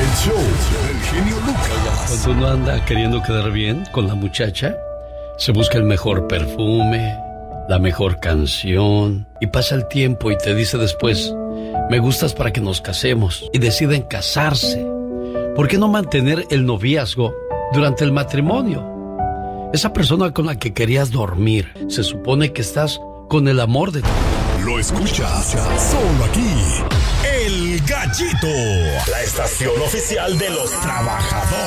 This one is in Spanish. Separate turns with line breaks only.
El show del genio Lucas.
Cuando uno anda queriendo quedar bien con la muchacha, se busca el mejor perfume, la mejor canción, y pasa el tiempo y te dice después, me gustas para que nos casemos, y deciden casarse. ¿Por qué no mantener el noviazgo durante el matrimonio? Esa persona con la que querías dormir, se supone que estás con el amor de tu vida.
Lo escuchas solo aquí. El Gallito, la estación oficial de los trabajadores.